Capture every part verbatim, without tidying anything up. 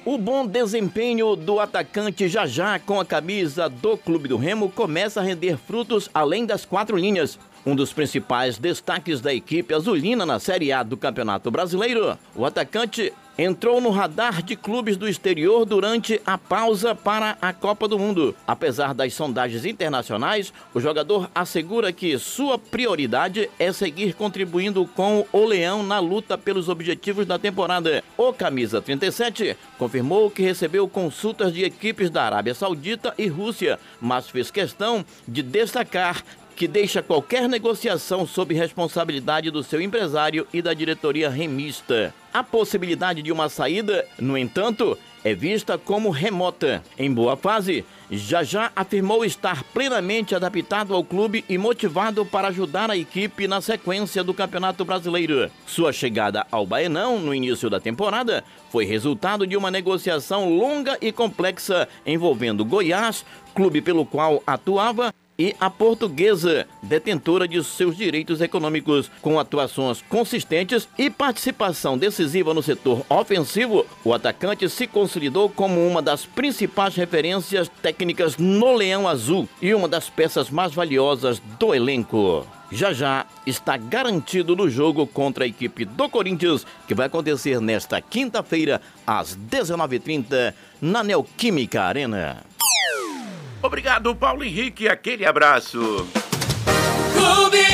O bom desempenho do atacante Jajá com a camisa do Clube do Remo começa a render frutos além das quatro linhas. Um dos principais destaques da equipe azulina na Série A do Campeonato Brasileiro, o atacante entrou no radar de clubes do exterior durante a pausa para a Copa do Mundo. Apesar das sondagens internacionais, o jogador assegura que sua prioridade é seguir contribuindo com o Leão na luta pelos objetivos da temporada. O camisa trinta e sete confirmou que recebeu consultas de equipes da Arábia Saudita e Rússia, mas fez questão de destacar que deixa qualquer negociação sob responsabilidade do seu empresário e da diretoria remista. A possibilidade de uma saída, no entanto, é vista como remota. Em boa fase, Jajá afirmou estar plenamente adaptado ao clube e motivado para ajudar a equipe na sequência do Campeonato Brasileiro. Sua chegada ao Baenão no início da temporada foi resultado de uma negociação longa e complexa envolvendo Goiás, clube pelo qual atuava, e a Portuguesa, detentora de seus direitos econômicos. Com atuações consistentes e participação decisiva no setor ofensivo, o atacante se consolidou como uma das principais referências técnicas no Leão Azul e uma das peças mais valiosas do elenco. Jajá está garantido no jogo contra a equipe do Corinthians, que vai acontecer nesta quinta-feira, às dezenove e trinta, na Neoquímica Arena. Obrigado, Paulo Henrique. Aquele abraço. Clube.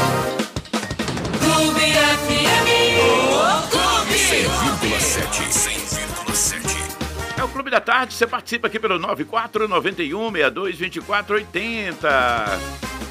Clube F M. Oh, Clube. cem vírgula sete. cem vírgula sete. É o Clube da Tarde. Você participa aqui pelo nove quatro nove um, seis dois, dois quatro oito zero.